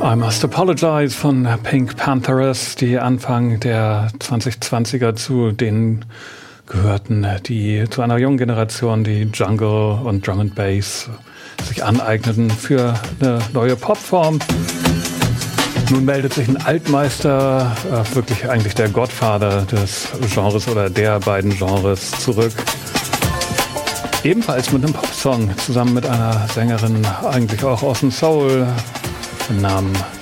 I Must Apologize von Pink Panthers, die Anfang der 2020er zu denen gehörten, die zu einer jungen Generation, die Jungle und Drum and Bass sich aneigneten für eine neue Popform. Nun meldet sich ein Altmeister, wirklich eigentlich der Godfather des Genres oder der beiden Genres zurück. Ebenfalls mit einem Popsong, zusammen mit einer Sängerin, eigentlich auch aus dem Soul, im Namen